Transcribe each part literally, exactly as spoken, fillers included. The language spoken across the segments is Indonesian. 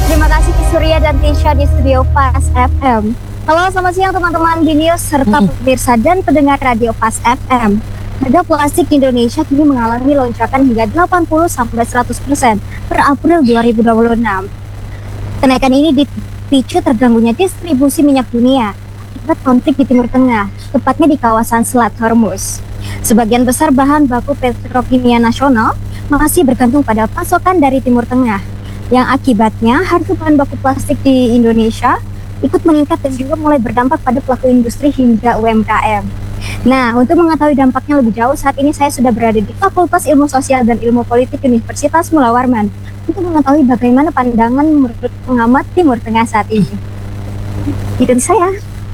Terima kasih Ki Surya dan Tisha di studio Pas F M. Halo, selamat siang teman-teman di News serta pemirsa dan pendengar radio Pas F M. Harga plastik di Indonesia kini mengalami lonjakan hingga delapan puluh sampai seratus persen per April dua ribu dua puluh enam. Kenaikan ini dipicu terganggunya distribusi minyak dunia akibat konflik di Timur Tengah, tepatnya di kawasan Selat Hormuz. Sebagian besar bahan baku petrokimia nasional masih bergantung pada pasokan dari Timur Tengah, yang akibatnya harga bahan baku plastik di Indonesia ikut meningkat dan juga mulai berdampak pada pelaku industri hingga U M K M. Nah, untuk mengetahui dampaknya lebih jauh, saat ini saya sudah berada di Fakultas Ilmu Sosial dan Ilmu Politik Universitas Mula Warman untuk mengetahui bagaimana pandangan menurut pengamat Timur Tengah saat ini. Ikuti saya.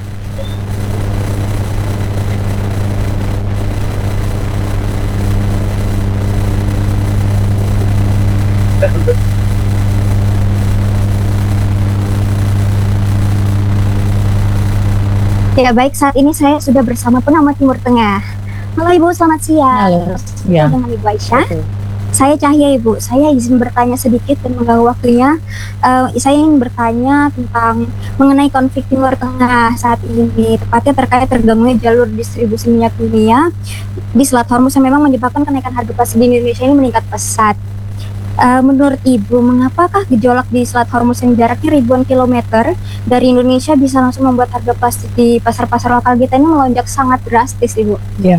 Ya baik, saat ini saya sudah bersama pengamat Timur Tengah. Halo Ibu, selamat siang. Halo, ya. Dengan Ibu Aisyah. Okay. Saya Cahya Ibu, saya izin bertanya sedikit dan mengganggu waktunya. Uh, saya ingin bertanya tentang mengenai konflik Timur Tengah saat ini, tepatnya terkait terganggunya jalur distribusi minyak dunia di Selat Hormuz yang memang menyebabkan kenaikan harga plastik di Indonesia ini meningkat pesat. Uh, menurut Ibu, mengapakah gejolak di Selat Hormuz yang jaraknya ribuan kilometer dari Indonesia bisa langsung membuat harga plastik di pasar-pasar lokal kita ini melonjak sangat drastis, Ibu? Iya,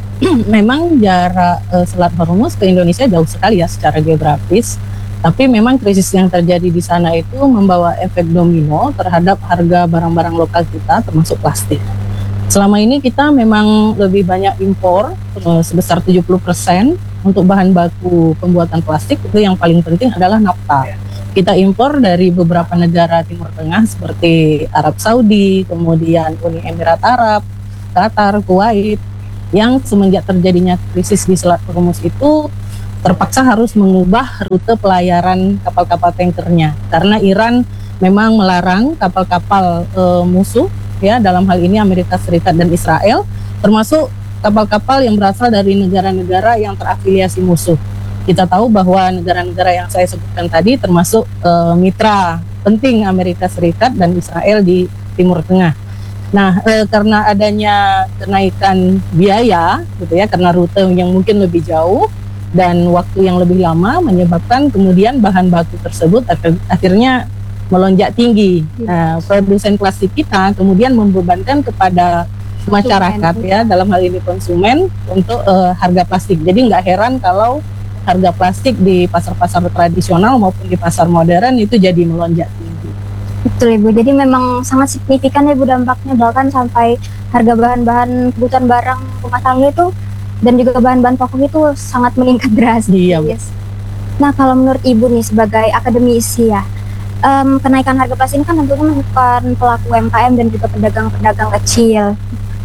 memang jarak uh, Selat Hormuz ke Indonesia jauh sekali ya secara geografis, tapi memang krisis yang terjadi di sana itu membawa efek domino terhadap harga barang-barang lokal kita, termasuk plastik. Selama ini kita memang lebih banyak impor uh, sebesar tujuh puluh persen. Untuk bahan baku pembuatan plastik itu yang paling penting adalah nafta. Kita impor dari beberapa negara Timur Tengah seperti Arab Saudi, kemudian Uni Emirat Arab, Qatar, Kuwait, yang semenjak terjadinya krisis di Selat Hormuz itu terpaksa harus mengubah rute pelayaran kapal-kapal tankernya karena Iran memang melarang kapal-kapal e, musuh, ya, dalam hal ini Amerika Serikat dan Israel, termasuk kapal-kapal yang berasal dari negara-negara yang terafiliasi musuh. Kita tahu bahwa negara-negara yang saya sebutkan tadi termasuk uh, mitra penting Amerika Serikat dan Israel di Timur Tengah. Nah, uh, karena adanya kenaikan biaya, gitu ya, karena rute yang mungkin lebih jauh dan waktu yang lebih lama, menyebabkan kemudian bahan baku tersebut ak- akhirnya melonjak tinggi. Nah, produsen plastik kita kemudian membebankan kepada masyarakat, ya, dalam hal ini konsumen, untuk uh, harga plastik. Jadi nggak heran kalau harga plastik di pasar-pasar tradisional maupun di pasar modern itu jadi melonjak tinggi. Betul Ibu, jadi memang sangat signifikan Ibu dampaknya, bahkan sampai harga bahan-bahan kebutuhan barang rumah tangga itu dan juga bahan-bahan pokok itu sangat meningkat drastis. Iya. Yes. Nah, kalau menurut Ibu nih sebagai akademisi ya, um, kenaikan harga plastik ini kan tentunya menyebabkan pelaku U M K M dan juga pedagang-pedagang kecil.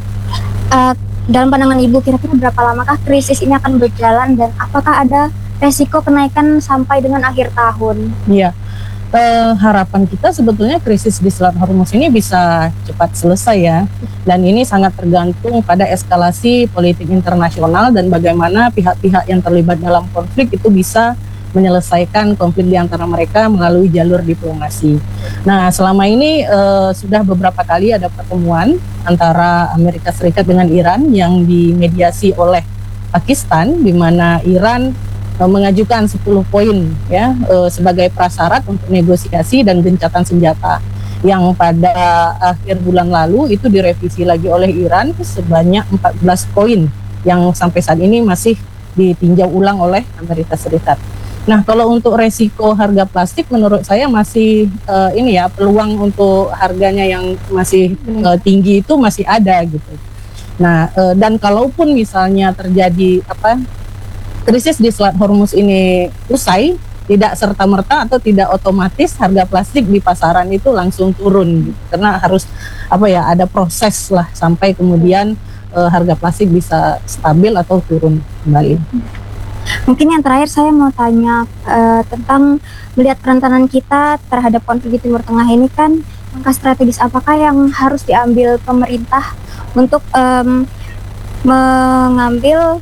Uh, dalam pandangan Ibu, kira-kira berapa lamakah krisis ini akan berjalan dan apakah ada resiko kenaikan sampai dengan akhir tahun? Iya, uh, harapan kita sebetulnya krisis di Selat Hormuz ini bisa cepat selesai, ya, dan ini sangat tergantung pada eskalasi politik internasional dan bagaimana pihak-pihak yang terlibat dalam konflik itu bisa menyelesaikan konflik di antara mereka melalui jalur diplomasi. Nah, selama ini uh, sudah beberapa kali ada pertemuan antara Amerika Serikat dengan Iran yang dimediasi oleh Pakistan, di mana Iran uh, mengajukan sepuluh poin, ya, uh, sebagai prasyarat untuk negosiasi dan gencatan senjata, yang pada akhir bulan lalu itu direvisi lagi oleh Iran sebanyak empat belas poin yang sampai saat ini masih ditinjau ulang oleh Amerika Serikat. Nah, kalau untuk resiko harga plastik menurut saya masih uh, ini ya, peluang untuk harganya yang masih uh, tinggi itu masih ada gitu. Nah, uh, dan kalaupun misalnya terjadi apa krisis di Selat Hormuz ini usai, tidak serta-merta atau tidak otomatis harga plastik di pasaran itu langsung turun gitu. Karena harus apa ya, ada proses lah sampai kemudian uh, harga plastik bisa stabil atau turun kembali. Mungkin yang terakhir saya mau tanya uh, tentang melihat kerentanan kita terhadap konflik di Timur Tengah ini, kan langkah strategis apakah yang harus diambil pemerintah untuk um, mengambil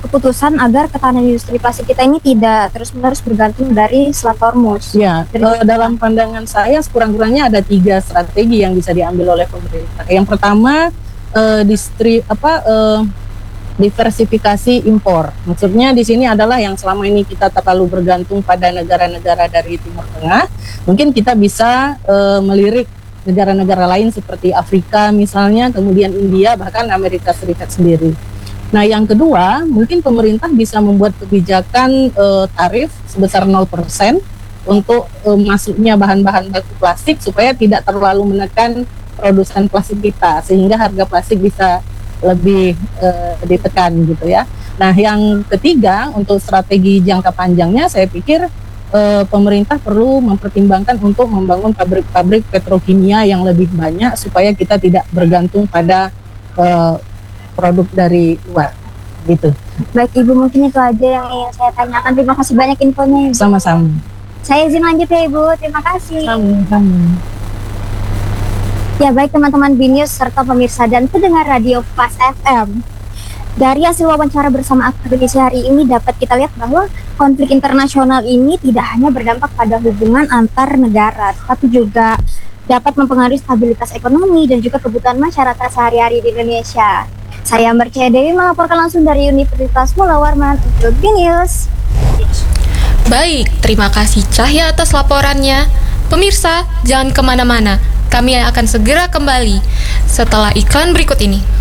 keputusan agar ketahanan industri plastik kita ini tidak terus-menerus bergantung dari Selat Hormuz? Ya, eh, dalam pandangan saya sekurang-kurangnya ada tiga strategi yang bisa diambil oleh pemerintah. Yang pertama, eh, distri apa eh, diversifikasi impor. Maksudnya di sini adalah yang selama ini kita terlalu bergantung pada negara-negara dari Timur Tengah. Mungkin kita bisa eh, melirik negara-negara lain seperti Afrika misalnya, kemudian India, bahkan Amerika Serikat sendiri. Nah, yang kedua, mungkin pemerintah bisa membuat kebijakan eh, tarif sebesar nol persen untuk eh, masuknya bahan-bahan baku plastik supaya tidak terlalu menekan produsen plastik kita, sehingga harga plastik bisa lebih uh, ditekan gitu ya. Nah, yang ketiga untuk strategi jangka panjangnya, saya pikir uh, pemerintah perlu mempertimbangkan untuk membangun pabrik-pabrik petrokimia yang lebih banyak supaya kita tidak bergantung pada uh, produk dari luar gitu. Baik Ibu, mungkin itu aja yang ingin saya tanyakan. Terima kasih banyak infonya Ibu. Sama-sama. Saya izin lanjut ya Ibu, terima kasih. Sama-sama. Ya baik teman-teman BNews serta pemirsa dan pendengar Radio Pas F M. Dari hasil wawancara bersama akademisi hari ini dapat kita lihat bahwa konflik internasional ini tidak hanya berdampak pada hubungan antar negara, tapi juga dapat mempengaruhi stabilitas ekonomi dan juga kebutuhan masyarakat sehari-hari di Indonesia. Saya Mercia Dewi melaporkan langsung dari Universitas Mula Warman untuk BNews. Baik, terima kasih Cahya atas laporannya. Pemirsa, jangan kemana-mana. Kami akan segera kembali setelah iklan berikut ini.